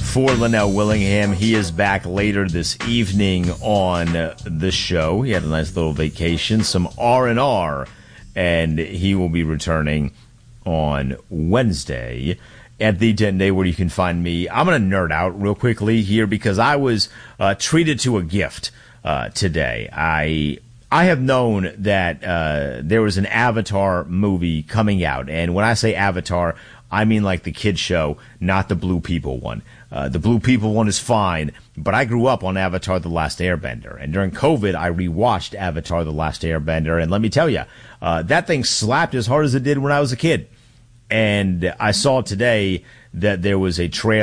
for Linnell Willingham. He is back later this evening on the show. He had a nice little vacation, some R&R, and he will be returning on Wednesday at the Denton Day, where you can find me. I'm going to nerd out real quickly here because I was treated to a gift today. I have known that there was an Avatar movie coming out, and when I say Avatar, I mean like the kid show, not the Blue People one. The Blue People one is fine, but I grew up on Avatar The Last Airbender, and during COVID, I rewatched Avatar The Last Airbender, and let me tell you, that thing slapped as hard as it did when I was a kid. And I saw today that there was a trailer